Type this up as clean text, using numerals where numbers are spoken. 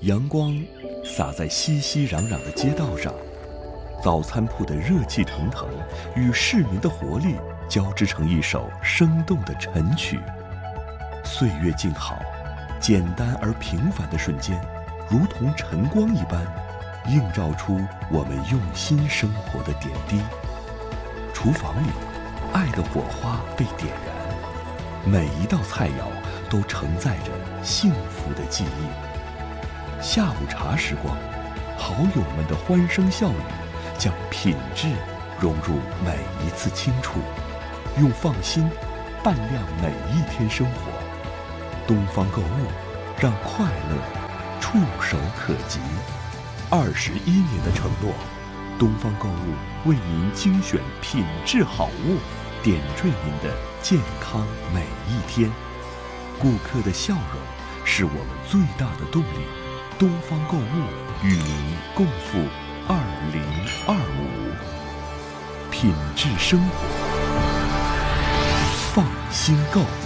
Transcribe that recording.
阳光洒在熙熙攘攘的街道上，早餐铺的热气腾腾与市民的活力交织成一首生动的晨曲。岁月静好，简单而平凡的瞬间，如同晨光一般，映照出我们用心生活的点滴。厨房里，爱的火花被点燃，每一道菜肴都承载着幸福的记忆。下午茶时光，好友们的欢声笑语将品质融入每一次轻触，用放心伴亮每一天生活。东方购物，让快乐触手可及。21年的承诺，东方购物为您精选品质好物，点缀您的健康每一天。顾客的笑容是我们最大的动力。东方购物与您共赴2025，品质生活，放心购。